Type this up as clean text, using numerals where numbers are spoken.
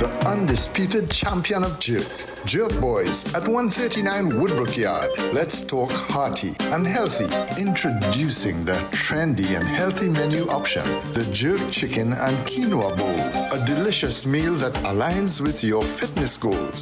the undisputed champion of jerk. Jerk Boys at 139 Woodbrook Yard. Let's talk hearty and healthy. Introducing the trendy and healthy menu option, the Jerk Chicken and Quinoa Bowl. A delicious meal that aligns with your fitness goals.